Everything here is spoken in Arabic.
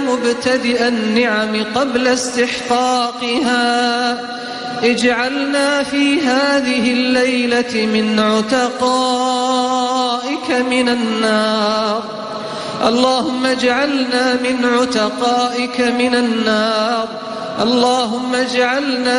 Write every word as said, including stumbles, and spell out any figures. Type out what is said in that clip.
مبتدئ النعم قبل استحقاقها. اجعلنا في هذه الليلة من عتقائك من النار. اللهم اجعلنا من عتقائك من النار. اللهم اجعلنا